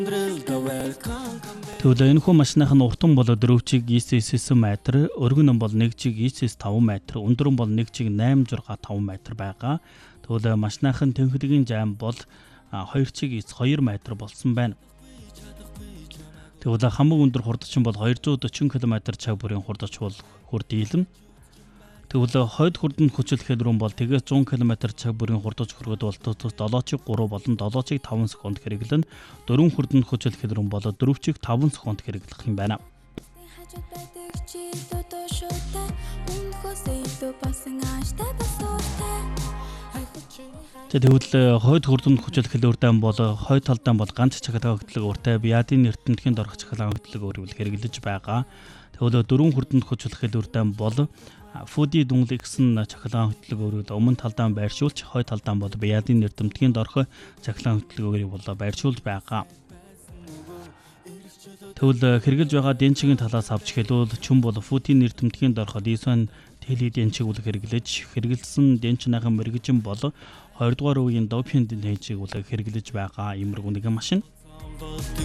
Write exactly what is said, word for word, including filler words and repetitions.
Тэгвэл энэ хүү машиных нь уртан бол дөрөв чиг ИС-9 метр, өргөн нь бол нэг чиг ИС-5 метр, өндөр нь бол нэг чиг восемь зур пять метр байгаа. Тэгвэл машиных нь тэнхлэгийн жайм бол хоёр чиг ИС two метр болсон байна. Тэгвэл хамаг өндөр хурдчин бол two hundred forty км цаг бүрийн хурдч бол хүрд дийлэн. Тэгвэл хойд хурданд хүчлэхэд рүү бол тэгээс one hundred км цаг бүрийн хурдч хүргээд бол seven чиг three болон seven чиг five секунд хэрэглэн дөрвөн хурданд хүчлэхэд рүү бол four чиг five секунд хэрэглэх юм байна. Тэгвэл хойд хурданд хүчлэхэд өртөн бол хойд талдаа бол ганц чахлагдлаг өртөө биадын эрдэмтгийн дорх чахлагдлаг өрөвл хэрэглэж байгаа. Тэгвэл дөрвөн хурданд хүчлэхэд өртөн бол Фуди дүнлэгсэн чахлагдлаг өрөвл өмнө талдаа байршуулж, хойд талдаа бол биадын эрдэмтгийн дорх чахлагдлаг өрөвл бол байршуулж байгаа. Тэгвэл хэрэгжилж байгаа денчигийн талаас авч хэлвэл чүн бол Фудийн эрдэмтгийн дорх Dyson Tele денчиг үл хэрэглэж, хэрэгэлсэн денчнийхэн мэрэгжин бол two дугаар үеийн допинг денчиг үл хэрэглэж байгаа иймэрхүү нэгэн машин.